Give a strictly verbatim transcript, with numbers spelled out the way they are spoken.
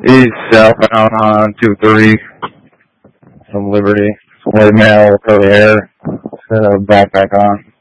He's southbound on two three from Liberty. White male, curly hair, set a backpack on.